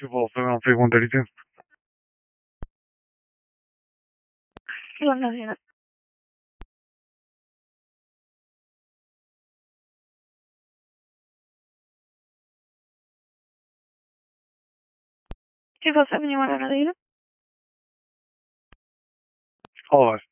Que volta, não sei quanto é isso. Buonasera. Che cosa venivano a dire? Olá.